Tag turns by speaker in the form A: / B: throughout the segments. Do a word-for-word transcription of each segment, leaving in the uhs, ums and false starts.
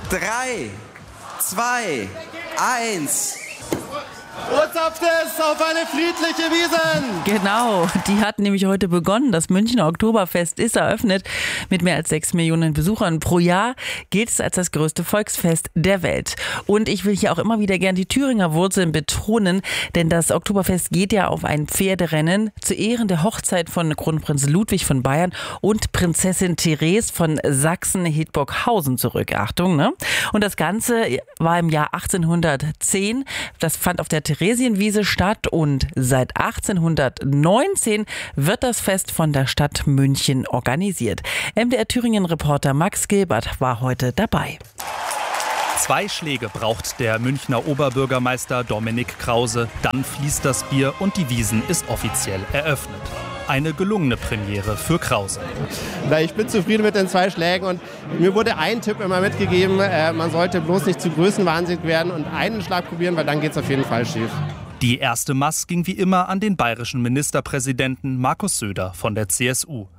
A: drei, zwei, eins.
B: Urzapftes auf eine friedliche Wiesn!
C: Genau, die hat nämlich heute begonnen. Das Münchner Oktoberfest ist eröffnet. Mit mehr als sechs Millionen Besuchern pro Jahr gilt es als das größte Volksfest der Welt. Und ich will hier auch immer wieder gern die Thüringer Wurzeln betonen, denn das Oktoberfest geht ja auf ein Pferderennen zu Ehren der Hochzeit von Kronprinz Ludwig von Bayern und Prinzessin Therese von Sachsen-Hildburghausen zurück. Achtung, ne? Und das Ganze war im Jahr achtzehnhundertzehn. Das fand auf der Theresienwiese statt und seit achtzehnhundertneunzehn wird das Fest von der Stadt München organisiert. M D R Thüringen-Reporter Max Gilbert war heute dabei.
D: Zwei Schläge braucht der Münchner Oberbürgermeister Dominik Krause, dann fließt das Bier und die Wiesn ist offiziell eröffnet. Eine gelungene Premiere für Krause.
B: Ich bin zufrieden mit den zwei Schlägen und mir wurde ein Tipp immer mitgegeben, man sollte bloß nicht zu größenwahnsinnig werden und einen Schlag probieren, weil dann geht es auf jeden Fall schief.
D: Die erste Maß ging wie immer an den bayerischen Ministerpräsidenten Markus Söder von der C S U.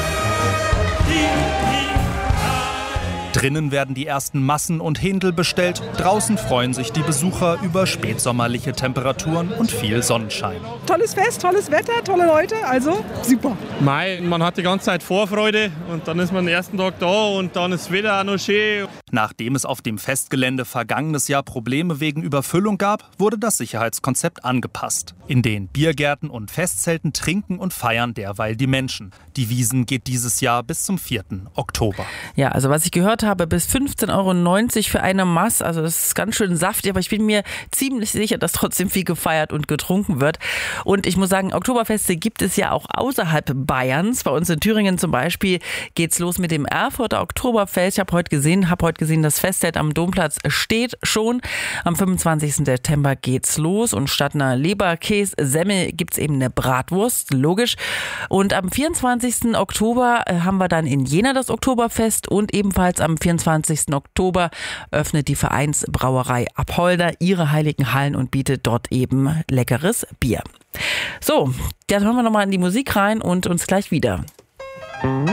D: Drinnen werden die ersten Massen und Händel bestellt. Draußen freuen sich die Besucher über spätsommerliche Temperaturen und viel Sonnenschein.
E: Tolles Fest, tolles Wetter, tolle Leute, also super.
F: Mai, man hat die ganze Zeit Vorfreude und dann ist man den ersten Tag da und dann ist das Wetter auch noch schön.
D: Nachdem es auf dem Festgelände vergangenes Jahr Probleme wegen Überfüllung gab, wurde das Sicherheitskonzept angepasst. In den Biergärten und Festzelten trinken und feiern derweil die Menschen. Die Wiesn geht dieses Jahr bis zum vierten Oktober.
C: Ja, also was ich gehört habe, bis fünfzehn Euro neunzig für eine Maß. Also das ist ganz schön saftig, aber ich bin mir ziemlich sicher, dass trotzdem viel gefeiert und getrunken wird. Und ich muss sagen, Oktoberfeste gibt es ja auch außerhalb Bayerns. Bei uns in Thüringen zum Beispiel geht's los mit dem Erfurter Oktoberfest. Ich habe heute gesehen, habe heute gesehen, das Festzelt am Domplatz steht schon. Am fünfundzwanzigsten September geht's los und statt einer Leberkäse, Semmel gibt's eben eine Bratwurst, logisch. Und am vierundzwanzigsten Oktober haben wir dann in Jena das Oktoberfest und ebenfalls am vierundzwanzigsten Oktober öffnet die Vereinsbrauerei Apolda ihre heiligen Hallen und bietet dort eben leckeres Bier. So, jetzt hören wir nochmal in die Musik rein und uns gleich wieder.